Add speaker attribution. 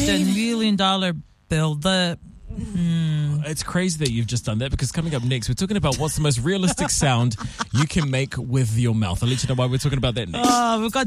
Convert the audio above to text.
Speaker 1: $100 million bill.
Speaker 2: It's crazy that you've just done that, because coming up next, we're talking about what's the most realistic sound you can make with your mouth. I'll let you know why we're talking about that next.
Speaker 1: We've got